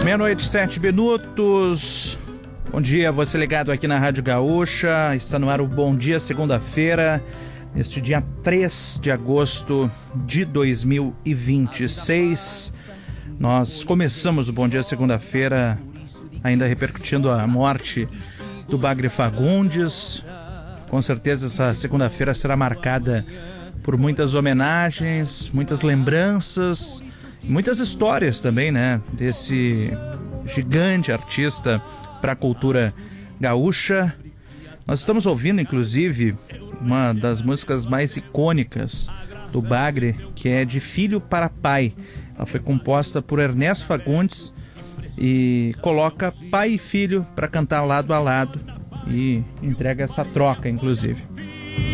Meia-noite, 7 minutos. Bom dia, você ligado aqui na Rádio Gaúcha. Está no ar o Bom Dia Segunda-feira, neste dia 3 de agosto de 2026. Nós começamos o Bom Dia Segunda-feira ainda repercutindo a morte do Bagre Fagundes. Com certeza essa segunda-feira será marcada por muitas homenagens, muitas lembranças, muitas histórias também, né? Desse gigante artista para a cultura gaúcha. Nós estamos ouvindo, inclusive, uma das músicas mais icônicas do Bagre, que é de Filho para Pai. Ela foi composta por Ernesto Fagundes e coloca pai e filho para cantar lado a lado e entrega essa troca, inclusive.